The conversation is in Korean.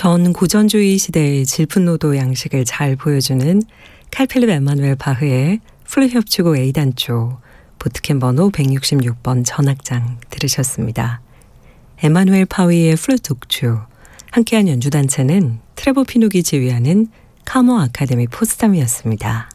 전 고전주의 시대의 질풍노도 양식을 잘 보여주는 칼 필립 에마누엘 바흐의 플룻 협주곡 A단조 보트캠 번호 166번 전악장 들으셨습니다. 에마누엘 파위의 플룻 독주, 함께한 연주단체는 트레버 피누기 지휘하는 카머 아카데미 포츠담이었습니다.